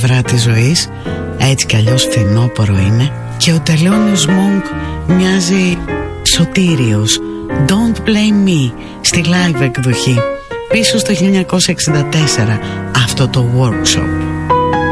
πλευρά της ζωής. Έτσι κι αλλιώς φθινόπωρο είναι. Και ο Τελώνιος Μουνκ μοιάζει σωτήριος. Don't blame me στη live εκδοχή. Πίσω στο 1964 αυτό το workshop.